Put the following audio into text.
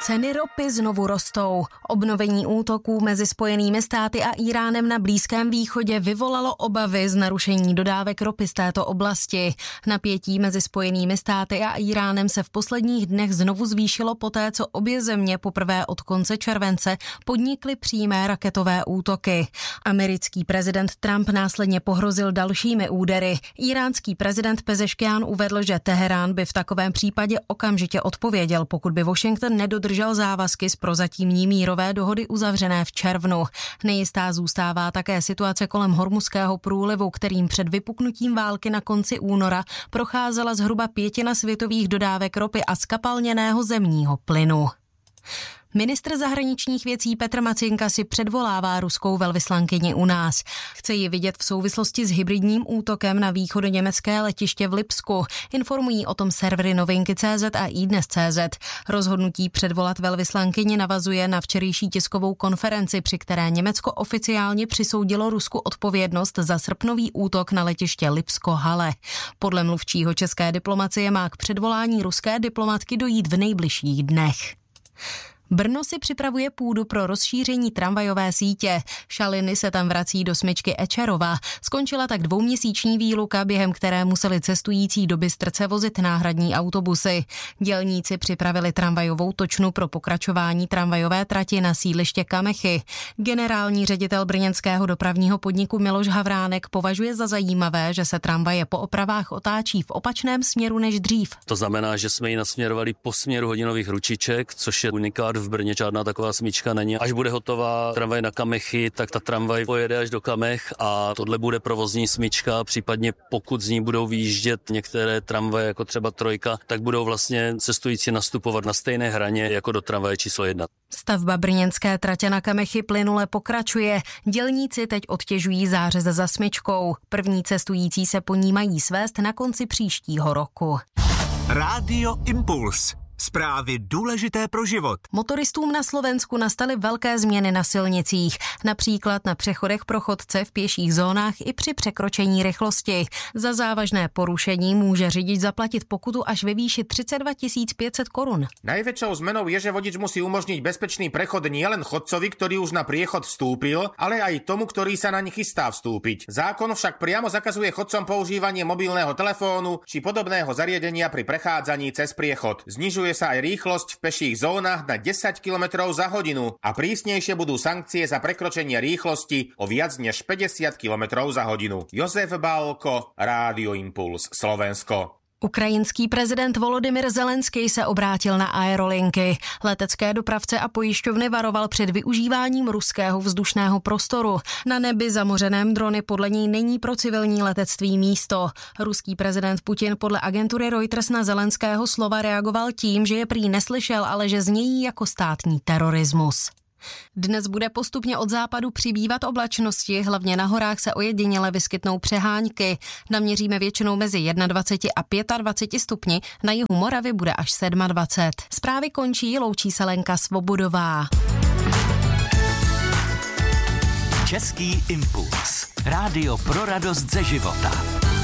Ceny ropy znovu rostou. Obnovení útoků mezi Spojenými státy a Íránem na Blízkém východě vyvolalo obavy z narušení dodávek ropy z této oblasti. Napětí mezi Spojenými státy a Íránem se v posledních dnech znovu zvýšilo poté, co obě země poprvé od konce července podnikly přímé raketové útoky. Americký prezident Trump následně pohrozil dalšími údery. Íránský prezident Pezeškian uvedl, že Teherán by v takovém případě okamžitě odpověděl, pokud by Washington nedodržel závazky z prozatímní mírové dohody uzavřené v červnu. Nejistá zůstává také situace kolem Hormuzského průlivu, kterým před vypuknutím války na konci února procházela zhruba 1/5 světových dodávek ropy a zkapalněného zemního plynu. Ministr zahraničních věcí Petr Macinka si předvolává ruskou velvyslankyni u nás. Chce ji vidět v souvislosti s hybridním útokem na východoněmecké letiště v Lipsku. Informují o tom servery Novinky.cz a iDnes.cz. Rozhodnutí předvolat velvyslankyni navazuje na včerejší tiskovou konferenci, při které Německo oficiálně přisoudilo Rusku odpovědnost za srpnový útok na letiště Lipsko-Halle. Podle mluvčího české diplomacie má k předvolání ruské diplomatky dojít v nejbližších dnech. Brno si připravuje půdu pro rozšíření tramvajové sítě. Šaliny se tam vrací do smyčky Ečerova. Skončila tak 2měsíční výluka, během které museli cestující do Bystrce vozit náhradní autobusy. Dělníci připravili tramvajovou točnu pro pokračování tramvajové trati na sídliště Kamechy. Generální ředitel brněnského dopravního podniku Miloš Havránek považuje za zajímavé, že se tramvaje po opravách otáčí v opačném směru než dřív. To znamená, že jsme ji nasměrovali po směru hodinových ručiček, což je unikát. V Brně žádná taková smyčka není. Až bude hotová tramvaj na Kamechy, tak ta tramvaj pojede až do Kamech a tohle bude provozní smyčka, případně pokud z ní budou vyjíždět některé tramvaje, jako třeba trojka, tak budou vlastně cestující nastupovat na stejné hraně jako do tramvaje číslo 1. Stavba brněnské tratě na Kamechy plynule pokračuje. Dělníci teď odtěžují zářez za smyčkou. První cestující se po ní mají svést na konci příštího roku. Rádio Impuls. Zprávy důležité pro život. Motoristům na Slovensku nastaly velké změny na silnicích, například na přechodech pro chodce v pěších zónách i při překročení rychlosti. Za závažné porušení může řidič zaplatit pokutu až ve výši 32 500 korun. Najväčšou zmenou je, že vodič musí umožniť bezpečný prechod nielen chodcovi, ktorý už na priechod vstúpil, ale aj tomu, ktorý sa naň chystá vstúpiť. Zákon však priamo zakazuje chodcom používanie mobilného telefónu či podobného zariadenia pri prechádzaní cez priechod. Znižuje sa aj rýchlosť v peších zónach na 10 km za hodinu a prísnejšie budú sankcie za prekročenie rýchlosti o viac než 50 km za hodinu. Jozef Bálko, Rádio Impuls, Slovensko. Ukrajinský prezident Volodymyr Zelenský se obrátil na aerolinky. Letecké dopravce a pojišťovny varoval před využíváním ruského vzdušného prostoru. Na nebi zamořeném drony podle něj není pro civilní letectví místo. Ruský prezident Putin podle agentury Reuters na Zelenského slova reagoval tím, že je prý neslyšel, ale že znějí jako státní terorismus. Dnes bude postupně od západu přibývat oblačnosti, hlavně na horách se ojediněle vyskytnou přehánky. Naměříme většinou mezi 21 a 25 stupni, na jihu Moravy bude až 27. Zprávy končí, loučí se Lenka Svobodová. Český impuls. Rádio pro radost ze života.